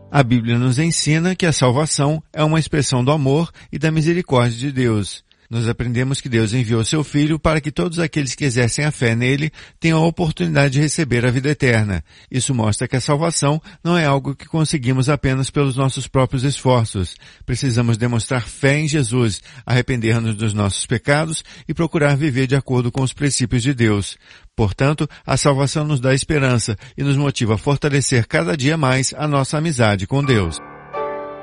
A Bíblia nos ensina que a salvação é uma expressão do amor e da misericórdia de Deus. Nós aprendemos que Deus enviou seu Filho para que todos aqueles que exercem a fé nele tenham a oportunidade de receber a vida eterna. Isso mostra que a salvação não é algo que conseguimos apenas pelos nossos próprios esforços. Precisamos demonstrar fé em Jesus, arrepender-nos dos nossos pecados e procurar viver de acordo com os princípios de Deus. Portanto, a salvação nos dá esperança e nos motiva a fortalecer cada dia mais a nossa amizade com Deus.